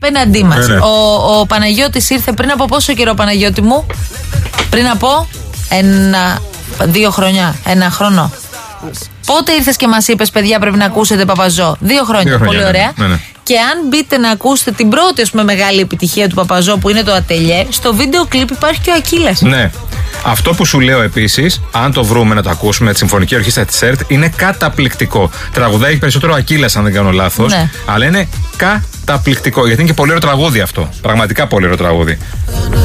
απέναντί μας. Ο Παναγιώτης ήρθε πριν από πόσο καιρό, Παναγιώτη μου? Πριν από 2 χρόνια, 1 χρόνο. Πότε ήρθες και μας είπες, παιδιά, πρέπει να ακούσετε Παπαζό? 2 χρόνια. Πολύ ωραία. Ναι. Και αν μπείτε να ακούσετε την πρώτη, ας πούμε, μεγάλη επιτυχία του Παπαζό, που είναι το Ατελιέ, στο βίντεο κλιπ υπάρχει και ο Ακύλας. Ναι. Αυτό που σου λέω επίσης, αν το βρούμε να το ακούσουμε, τη Συμφωνική Ορχήστρα της ΕΡΤ, είναι καταπληκτικό. Τραγουδάει περισσότερο ο Ακύλας, αν δεν κάνω λάθος. Ναι. Αλλά είναι καταπληκτικό. Γιατί είναι και πολύ ωραίο τραγούδι αυτό. Πραγματικά πολύ ωραίο τραγούδι.